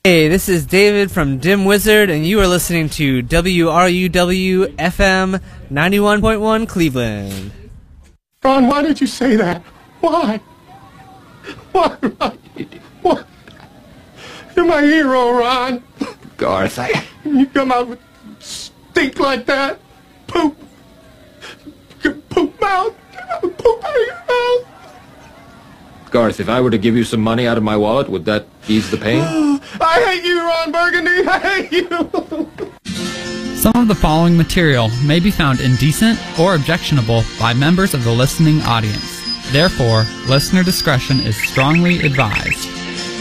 Hey, this is David from Dim Wizard, and you are listening to WRUW FM 91.1 Cleveland. Ron, why did you say that? Why? Why, Ron? What? You're my hero, Ron. Garth, You come out with stink like that? Poop. Poop mouth. Poop out of your mouth. Garth, if I were to give you some money out of my wallet, would that ease the pain? I hate you, Ron Burgundy. I hate you. Some of the following material may be found indecent or objectionable by members of the listening audience. Therefore, listener discretion is strongly advised.